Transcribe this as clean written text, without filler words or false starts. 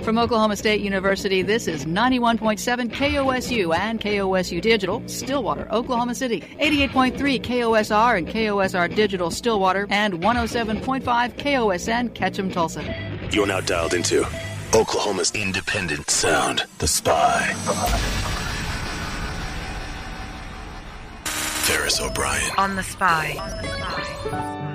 From Oklahoma State University, this is 91.7 KOSU and KOSU Digital, Stillwater, Oklahoma City, 88.3 KOSR and KOSR Digital, Stillwater, and 107.5 KOSN, Ketchum, Tulsa. You're now dialed into Oklahoma's independent sound, The Spy. Ferris O'Brien on The Spy.